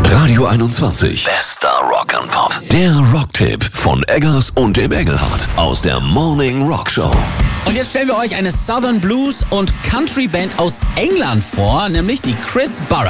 Radio 21. Bester Rock'n'Pop. Der Rocktipp von Eggers und dem Engelhardt aus der Morning Rock Show. Und jetzt stellen wir euch eine Southern Blues und Country Band aus England vor, nämlich die Chris Burrows.